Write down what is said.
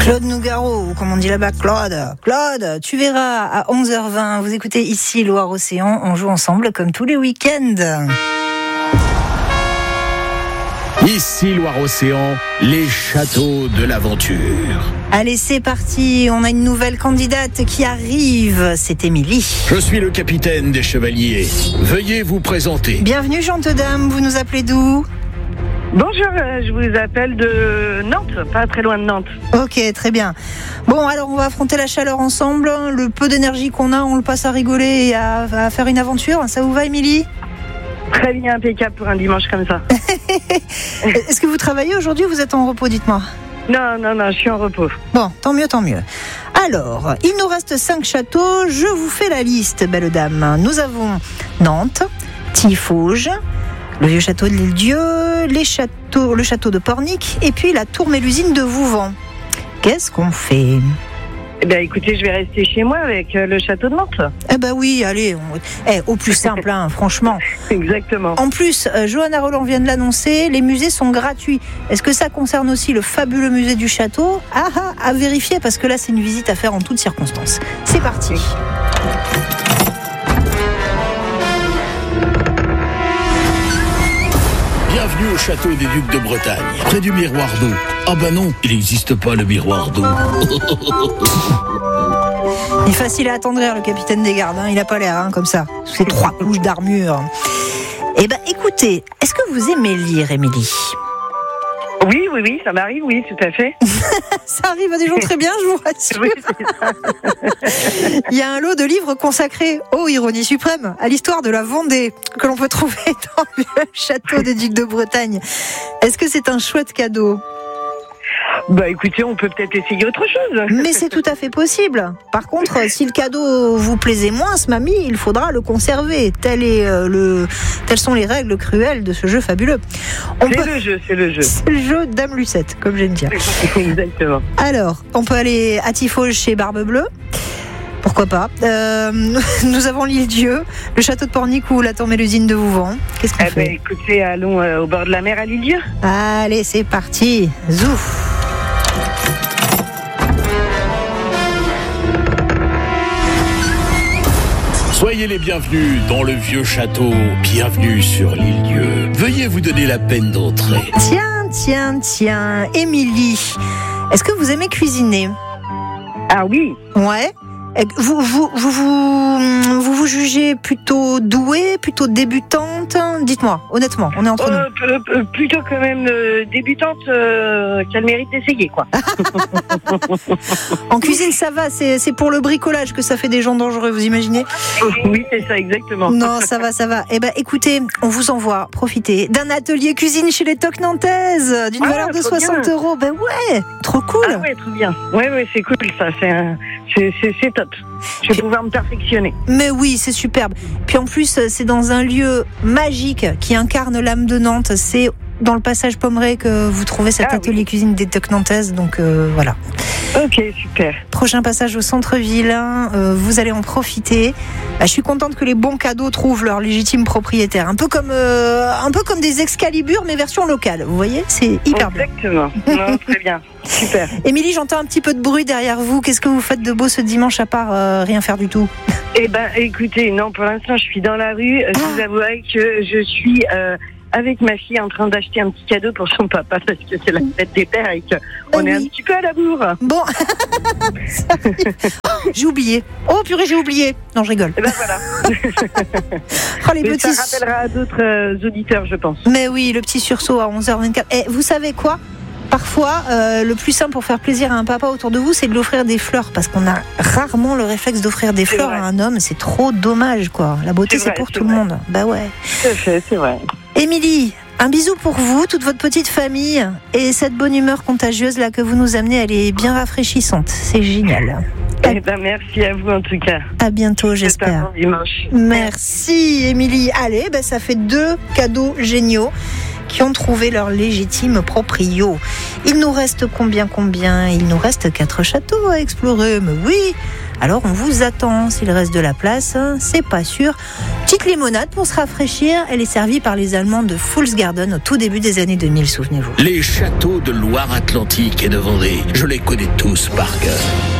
Claude Nougaro, ou comme on dit là-bas, Claude, tu verras à 11h20. Vous écoutez ici Loire-Océan, on joue ensemble comme tous les week-ends. Ici Loire-Océan, les châteaux de l'aventure. Allez, c'est parti, on a une nouvelle candidate qui arrive, c'est Émilie. Je suis le capitaine des chevaliers. Veuillez vous présenter. Bienvenue, gentes dames, vous nous appelez d'où ? Bonjour, je vous appelle de Nantes, pas très loin de Nantes. Ok, très bien. Bon, alors on va affronter la chaleur ensemble. Le peu d'énergie qu'on a, on le passe à rigoler et à faire une aventure. Ça vous va, Émilie ? Très bien, impeccable pour un dimanche comme ça. Est-ce que vous travaillez aujourd'hui ou vous êtes en repos, dites-moi ? Non, je suis en repos. Bon, tant mieux. Alors, il nous reste 5 châteaux. Je vous fais la liste, belle dame. Nous avons Nantes, Tiffauges, le vieux château de l'Île-Dieu, le château de Pornic et puis la tour Mélusine de Vouvant. Qu'est-ce qu'on fait ? Eh bien, écoutez, je vais rester chez moi avec le château de Nantes. Eh ben oui, allez, au plus simple, hein, franchement. Exactement. En plus, Johanna Roland vient de l'annoncer, les musées sont gratuits. Est-ce que ça concerne aussi le fabuleux musée du château ? À vérifier, parce que là, c'est une visite à faire en toutes circonstances. C'est parti. Bienvenue au château des Ducs de Bretagne, près du miroir d'eau. Ah bah non, il n'existe pas le miroir d'eau. Il est facile à attendrir, le capitaine des gardes, hein. Il n'a pas l'air comme ça, sous ses 3 couches d'armure. Eh ben, écoutez, est-ce que vous aimez lire, Émilie ? Oui, ça m'arrive, oui, tout à fait. Ça arrive à des gens très bien, je vous rassure. Oui, c'est ça. Il y a un lot de livres consacrés, ironie suprême, à l'histoire de la Vendée, que l'on peut trouver dans le château des Ducs de Bretagne. Est-ce que c'est un chouette cadeau ? Bah écoutez, on peut peut-être essayer autre chose. Mais c'est tout à fait possible. Par contre, si le cadeau vous plaisait moins, mamie, il faudra le conserver. Telles sont les règles cruelles de ce jeu fabuleux. C'est le jeu. C'est le jeu Dame Lucette, comme j'aime dire. Exactement. Alors, on peut aller à Tiffauges chez Barbe Bleue. Pourquoi pas. Nous avons l'Île-Dieu, le château de Pornic ou la tour Mélusine de Vouvant. Qu'est-ce qu'on fait ? Écoutez, allons au bord de la mer à l'Île-Dieu. Allez, c'est parti. Zouf. Soyez les bienvenus dans le vieux château. Bienvenue sur l'Île-Dieu. Veuillez vous donner la peine d'entrer. Tiens, Émilie, est-ce que vous aimez cuisiner ? Ah oui. Ouais. Vous jugez plutôt douée, plutôt débutante ? Dites-moi, honnêtement, on est entre nous. Plutôt quand même débutante qui a le mérite d'essayer, quoi. En cuisine, ça va, c'est pour le bricolage que ça fait des gens dangereux, vous imaginez ? Oui, c'est ça, exactement. Non, ça va. Eh ben, écoutez, on vous envoie profiter d'un atelier cuisine chez les Toques Nantaises, d'une valeur de 60 €. Ben ouais, trop cool. Ah ouais, trop bien. Ouais, c'est cool, ça. C'est top. Je vais pouvoir me perfectionner. Mais oui, c'est superbe. Puis en plus, c'est dans un lieu magique qui incarne l'âme de Nantes. C'est dans le passage Pommeraye que vous trouvez cet atelier cuisine des Toques Nantaises. Donc voilà. Ok, super. Prochain passage au centre-ville, vous allez en profiter. Je suis contente que les bons cadeaux trouvent leur légitime propriétaire. Un peu comme des Excalibur, mais version locale. Vous voyez, c'est hyper bien. Exactement. Non, très bien. Super. Émilie, j'entends un petit peu de bruit derrière vous. Qu'est-ce que vous faites de beau ce dimanche à part rien faire du tout ? Eh ben, écoutez, non, pour l'instant, je suis dans la rue. Je vous avouerai que je suis avec ma fille en train d'acheter un petit cadeau pour son papa parce que c'est la fête des pères et qu'on est un petit peu à la bourre. Bon, j'ai oublié. Oh purée, j'ai oublié. Non, je rigole. Eh ben voilà. Les mais petits... ça rappellera à d'autres auditeurs, je pense. Mais oui, le petit sursaut à 11h24. Et vous savez quoi ? Parfois, le plus simple pour faire plaisir à un papa autour de vous, c'est de lui offrir des fleurs, parce qu'on a rarement le réflexe d'offrir des fleurs à un homme. C'est trop dommage, quoi. La beauté, c'est pour tout le monde. Bah ouais. C'est vrai. Émilie, un bisou pour vous, toute votre petite famille, et cette bonne humeur contagieuse là que vous nous amenez, elle est bien rafraîchissante. C'est génial. Eh ben, merci à vous en tout cas. À bientôt, j'espère. C'est un bon dimanche. Merci, Émilie. Allez, ça fait 2 cadeaux géniaux qui ont trouvé leur légitime proprio. Il nous reste combien? Il nous reste 4 châteaux à explorer, mais oui. Alors on vous attend, s'il reste de la place, c'est pas sûr. Petite limonade pour se rafraîchir, elle est servie par les Allemands de Fools Garden au tout début des années 2000, souvenez-vous. Les châteaux de Loire-Atlantique et de Vendée, je les connais tous par cœur.